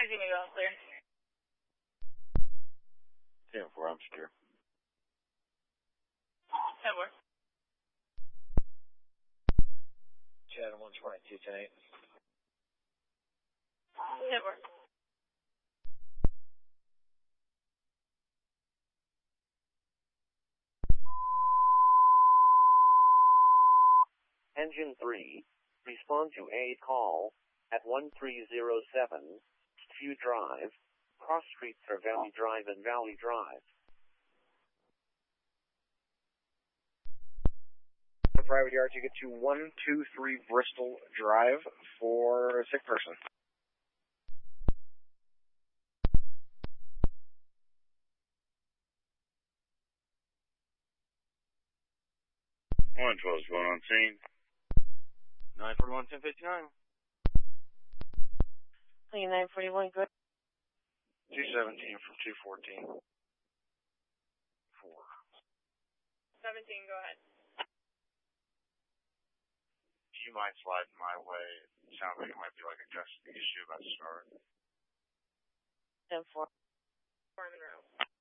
Clear. 10-4, I'm secure. 10-4. Chad 122, 10-8. 10-4. Engine 3, respond to a call at 1307 View Drive. Cross streets are Valley Drive and Valley Drive. Private yard, you get to 123 Bristol Drive for a sick person. One 12 is going on scene. 941, 1059. 941, good. 217 from 214. 4. 17, go ahead. Do you mind sliding my way? It sounds like it might be like a custody issue about to start. 10-4. 4 in the row.